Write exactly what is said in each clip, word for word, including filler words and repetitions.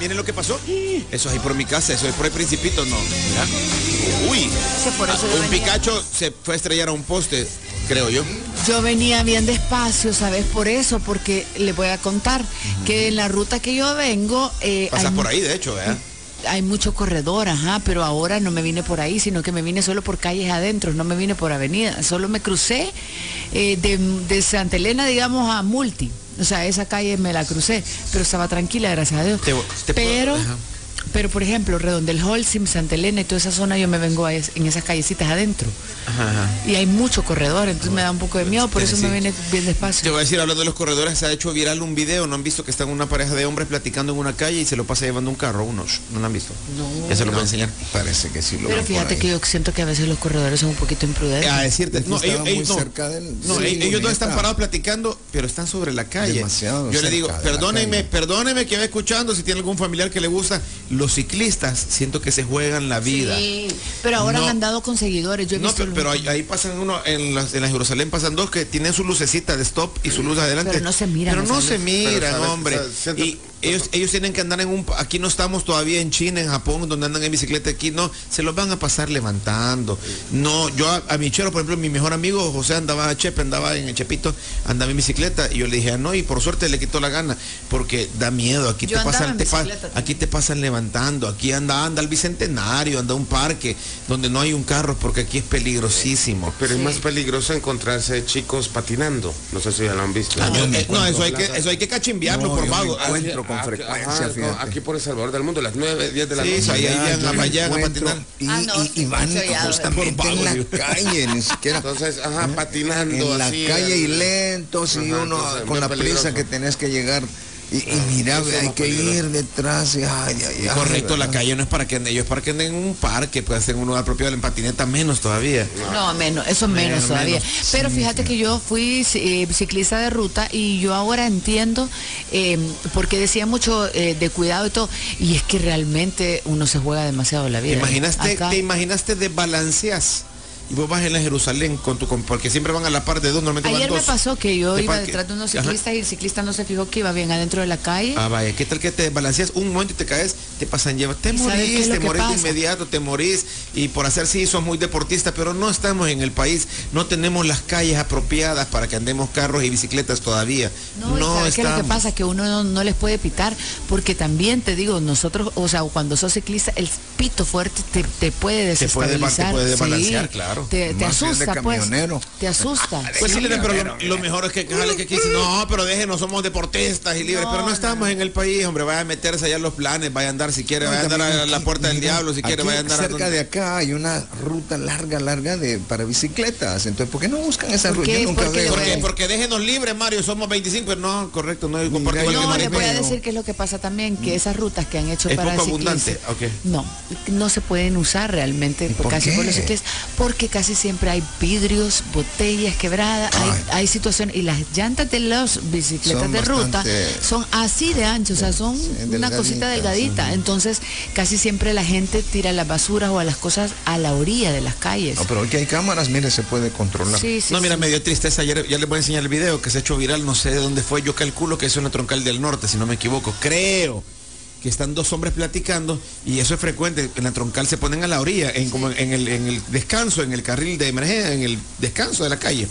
miren lo que pasó. Eso es ahí por mi casa, eso es por el Principito, no. Mira. Uy. Sí, por eso ah, un venía... Picacho se fue a estrellar a un poste, creo yo. Yo venía bien despacio, ¿sabes? Por eso, porque le voy a contar uh-huh. que en la ruta que yo vengo... Eh, Pasas por ahí, de hecho, ¿verdad? Hay mucho corredor, ajá, pero ahora no me vine por ahí, sino que me vine solo por calles adentro, no me vine por avenida, solo me crucé eh, de, de Santa Elena, digamos, a Multi, o sea, esa calle me la crucé, pero estaba tranquila, gracias a Dios. Te, te pero... Puedo... Pero, por ejemplo, Redondel Holcim, Santa Elena y toda esa zona, yo me vengo a es, en esas callecitas adentro. Ajá, ajá. Y hay mucho corredor, entonces me da un poco de miedo, por eso me viene bien despacio. Te voy a decir, hablando de los corredores, se ha hecho viral un video, ¿no han visto que están una pareja de hombres platicando en una calle y se lo pasa llevando un carro? Unos, ¿no lo han visto? No. Ya se lo no. voy a enseñar. Parece que sí lo Pero fíjate que yo siento que a veces los corredores son un poquito imprudentes. A decirte, no, ellos, muy ellos, no, cerca del, no sí, ellos no están parados platicando, pero están sobre la calle. Demasiado yo le digo, perdónenme, la perdónenme que va escuchando, si tiene algún familiar que le gusta, los ciclistas siento que se juegan la vida. Sí, pero ahora no, han andado con seguidores. Yo he no, visto pero, pero ahí, ahí pasan uno, en la, en la Jerusalén pasan dos que tienen su lucecita de stop y su luz adelante. Pero no se miran. Pero no se miran, pero, ¿sabes? Hombre. O sea, siento... Y ellos, ellos tienen que andar en un... Aquí no estamos todavía en China, en Japón, donde andan en bicicleta. Aquí no, se los van a pasar levantando. No, yo a, a mi chero, por ejemplo, mi mejor amigo José andaba a Chepe, andaba en el Chepito, andaba en bicicleta. Y yo le dije, ah, no, y por suerte le quitó la gana, porque da miedo. Aquí yo te pasan, te pa, aquí te pasan levantando. Aquí anda, anda al Bicentenario, anda a un parque donde no hay un carro, porque aquí es peligrosísimo. Pero sí. es más peligroso encontrarse chicos patinando. No sé si ya lo han visto. Ah, no, no, eh, no, eso hay que, eso hay que cachimbiarlo, no, por vago. Encuentro con aquí, frecuencia, ajá, no, aquí por El Salvador del Mundo, las nueve, diez de la sí, noche. ahí llegan a Mayán a patinar. Y, ah, no, y, y van justamente en la calle, ni siquiera. Entonces, ajá, patinando en la así, calle y el... lentos, y ajá, uno entonces, con la peligroso. prisa que tenés que llegar. Y, y mira, hay que ir detrás y ay, ay, ay. Correcto, la calle no es para que anden, ellos es para que anden en un parque, puede ser en un lugar propio de la patineta, menos todavía. No, menos, eso menos, menos todavía. Menos. Pero sí, fíjate sí. que yo fui eh, ciclista de ruta y yo ahora entiendo, eh, porque decía mucho eh, de cuidado y todo, y es que realmente uno se juega demasiado la vida. ¿Te imaginaste, Acá, ¿te imaginaste desbalanceas? Y vos vas en la Jerusalén con tu porque siempre van a la par de dos, normalmente ayer van me dos. pasó que yo de iba parque. detrás de unos ciclistas. Ajá. Y el ciclista no se fijó que iba bien adentro de la calle. Ah, vaya, ¿qué tal que te desbalanceas un momento y te caes, te pasan lleva, te morís, te morís de inmediato, te morís, y por hacer sí, sos muy deportista, pero no estamos en el país, no tenemos las calles apropiadas para que andemos carros y bicicletas todavía. No, no ¿sabes qué es lo que pasa? Que uno no, no les puede pitar, porque también te digo, nosotros, o sea, cuando sos ciclista, el pito fuerte te, te puede desestabilizar. Te puede, te puede desbalancear, sí, claro. Te, te asusta. De camionero. Pues, te asusta. Ah, pues sí, pero lo, lo mejor es que, que, que, que no, pero déjenos, somos deportistas y libres, no, pero no estamos no. en el país, hombre, vaya a meterse allá en los planes, vaya a andar si quiere, no, vaya a andar a la puerta aquí, del diablo, si quiere, vaya a andar cerca a de acá hay una ruta larga, larga de para bicicletas, entonces, ¿por qué no buscan esa ruta? Yo nunca veo. Porque, porque déjenos libres, Mario, somos veinticinco, pero no, correcto, no, comparto igual no, que Mario. le voy a decir qué es lo que pasa también, que esas rutas que han hecho es para poco ciclistas, abundante, okay. no, no se pueden usar realmente por casi por los ciclistas, porque casi siempre hay vidrios, botellas quebradas, hay, hay situaciones, y las llantas de las bicicletas son de ruta son así de anchas, o sea, son sí, una cosita delgadita, sí. Entonces casi siempre la gente tira las basuras o a las cosas a la orilla de las calles. No, pero hoy que hay cámaras, mire, se puede controlar. Sí, sí, no, mira, sí. me dio tristeza, ayer ya les voy a enseñar el video que se ha hecho viral, no sé de dónde fue, yo calculo que es una troncal del norte, si no me equivoco, creo que están dos hombres platicando, y eso es frecuente, en la troncal se ponen a la orilla, en, sí. como en, el, en el descanso, en el carril de emergencia, en el descanso de la calle,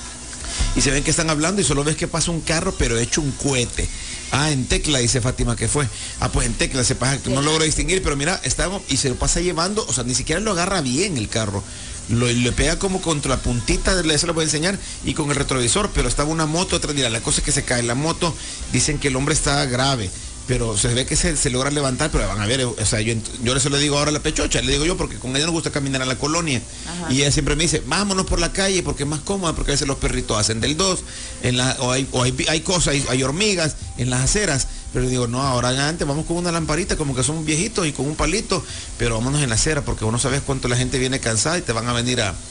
y se ven que están hablando y solo ves que pasa un carro, pero hecho un cohete. Ah, en Tecla, dice Fátima que fue. Ah, pues en Tecla se pasa, no logro distinguir, pero mira, estamos, y se lo pasa llevando, o sea, ni siquiera lo agarra bien el carro. Lo, le pega como contra la puntita, eso lo voy a enseñar, y con el retrovisor, pero estaba una moto atrás. Mira, la cosa es que se cae la moto, dicen que el hombre está grave, pero se ve que se, se logra levantar, pero van a ver, o sea, yo, yo se lo digo ahora a la pechocha, le digo yo, porque con ella nos gusta caminar a la colonia. Ajá. Y ella siempre me dice, vámonos por la calle, porque es más cómoda, porque a veces los perritos hacen del dos, en la, o hay, o hay, hay cosas, hay, hay hormigas en las aceras, pero le digo, no, ahora antes vamos con una lamparita, como que son viejitos y con un palito, pero vámonos en la acera, porque vos no sabes cuánto la gente viene cansada y te van a venir a...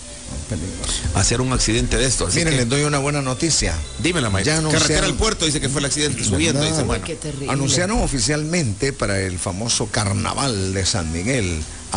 a hacer un accidente de esto. Así Miren, que, les doy una buena noticia. Dímela, maestro. Ya anunciaron... Carretera al puerto, dice que fue el accidente subiendo. Dice, bueno. Qué terrible. Anunciaron oficialmente para el famoso carnaval de San Miguel